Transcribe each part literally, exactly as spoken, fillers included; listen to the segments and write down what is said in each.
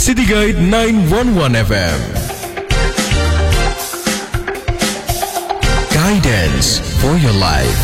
City Guide nine one one F M. Guidance for your life.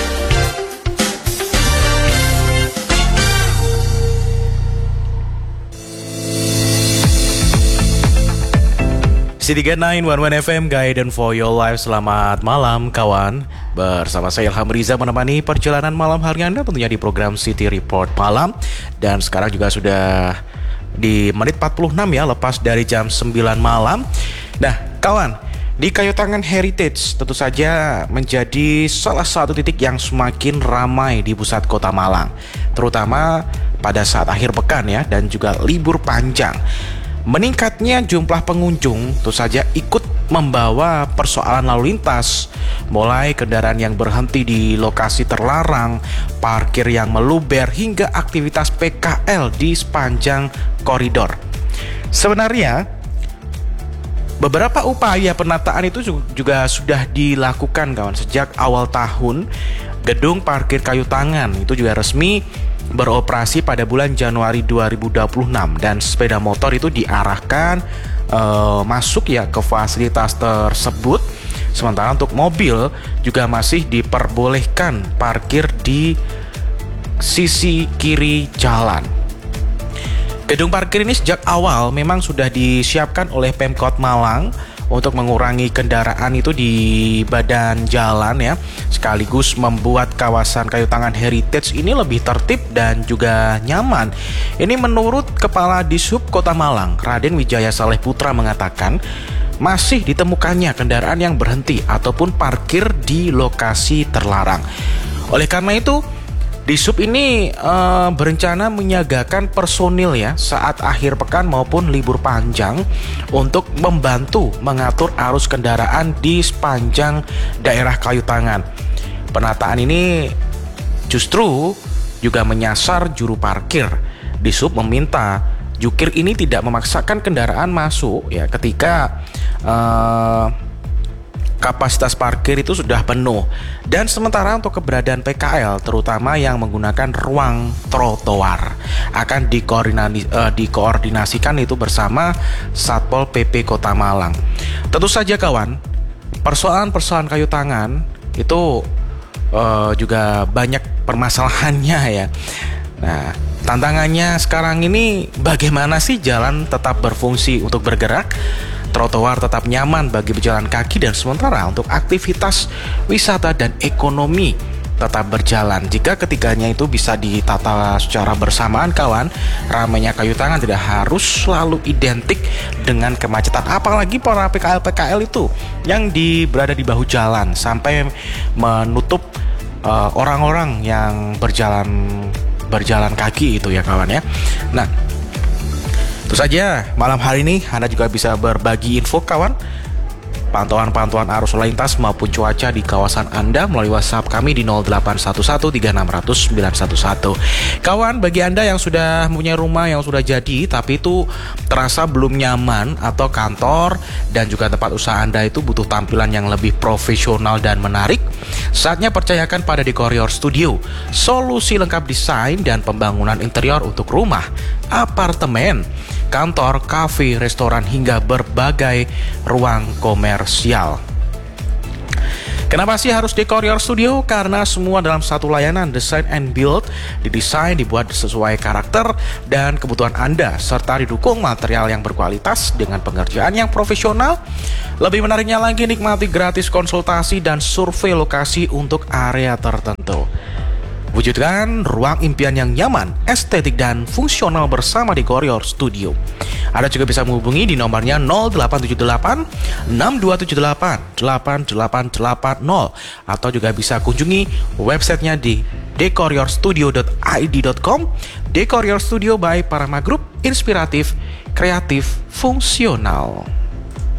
City Guide nine one one F M, Guidance for your life. Selamat malam kawan. Bersama saya Ilham Riza menemani perjalanan malam hari Anda tentunya di program City Report Malam. Dan sekarang juga sudah di menit empat puluh enam ya, lepas dari jam sembilan malam. Nah kawan, di Kayu Tangan Heritage tentu saja menjadi salah satu titik yang semakin ramai di pusat kota Malang, terutama pada saat akhir pekan ya, dan juga libur panjang. Meningkatnya jumlah pengunjung tentu saja ikut membawa persoalan lalu lintas, mulai kendaraan yang berhenti di lokasi terlarang, parkir yang meluber, hingga aktivitas P K L di sepanjang koridor. Sebenarnya beberapa upaya penataan itu juga sudah dilakukan kawan. Sejak awal tahun, gedung parkir Kayu Tangan itu juga resmi beroperasi pada bulan Januari dua ribu dua puluh enam, dan sepeda motor itu diarahkan uh, masuk ya ke fasilitas tersebut. Sementara untuk mobil juga masih diperbolehkan parkir di sisi kiri jalan. Gedung parkir ini sejak awal memang sudah disiapkan oleh Pemkot Malang untuk mengurangi kendaraan itu di badan jalan ya, sekaligus membuat kawasan Kayu Tangan Heritage ini lebih tertib dan juga nyaman. Ini menurut Kepala Dishub Kota Malang, Raden Wijaya Saleh Putra, mengatakan masih ditemukannya kendaraan yang berhenti ataupun parkir di lokasi terlarang. Oleh karena itu, Dishub ini uh, berencana menyiagakan personil ya saat akhir pekan maupun libur panjang untuk membantu mengatur arus kendaraan di sepanjang daerah Kayu Tangan. Penataan ini justru juga menyasar juru parkir. Dishub meminta jukir ini tidak memaksakan kendaraan masuk ya ketika uh, kapasitas parkir itu sudah penuh. Dan sementara untuk keberadaan P K L, terutama yang menggunakan ruang trotoar, akan dikoordinasi, uh, dikoordinasikan itu bersama Satpol P P Kota Malang. Tentu saja kawan, persoalan-persoalan Kayu Tangan itu uh, juga banyak permasalahannya ya. Nah, tantangannya sekarang ini bagaimana sih jalan tetap berfungsi untuk bergerak, trotoar tetap nyaman bagi pejalan kaki, dan sementara untuk aktivitas wisata dan ekonomi tetap berjalan. Jika ketiganya itu bisa ditata secara bersamaan kawan, ramainya Kayu Tangan tidak harus selalu identik dengan kemacetan. Apalagi para P K L P K L itu yang di, berada di bahu jalan sampai menutup uh, orang-orang yang berjalan berjalan kaki itu ya kawan ya. Nah, itu saja malam hari ini Anda juga bisa berbagi info kawan, pantauan-pantauan arus lalu lintas maupun cuaca di kawasan Anda melalui WhatsApp kami di nol delapan satu satu tiga enam nol nol sembilan satu satu. Kawan, bagi Anda yang sudah punya rumah yang sudah jadi tapi itu terasa belum nyaman, atau kantor dan juga tempat usaha Anda itu butuh tampilan yang lebih profesional dan menarik, saatnya percayakan pada Decorator Studio. Solusi lengkap desain dan pembangunan interior untuk rumah, apartemen, kantor, kafe, restoran, hingga berbagai ruang komersial. Kenapa sih harus Decorator Studio? Karena semua dalam satu layanan, design and build, didesain, dibuat sesuai karakter dan kebutuhan Anda, serta didukung material yang berkualitas dengan pengerjaan yang profesional. Lebih menariknya lagi, nikmati gratis konsultasi dan survei lokasi untuk area tertentu. Wujudkan ruang impian yang nyaman, estetik, dan fungsional bersama Decorator Studio. Anda juga bisa menghubungi di nomornya nol delapan tujuh delapan enam dua tujuh delapan delapan delapan delapan nol, atau juga bisa kunjungi websitenya di decorator studio dot i d dot com. Decorator Studio by Parama Group, inspiratif, kreatif, fungsional.